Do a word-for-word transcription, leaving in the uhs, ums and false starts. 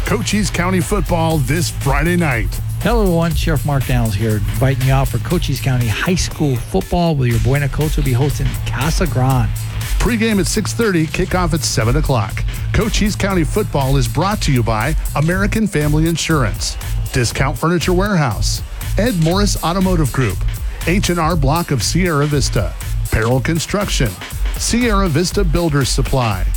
Cochise County football this Friday night. Hello, everyone. Sheriff Mark Daniels here, inviting you out for Cochise County High School football, where your Buena Coach will be hosting Casa Grande. Pre-game at six thirty, kickoff at seven o'clock. Cochise County football is brought to you by American Family Insurance, Discount Furniture Warehouse, Ed Morris Automotive Group, H and R Block of Sierra Vista, Peril Construction, Sierra Vista Builders Supply,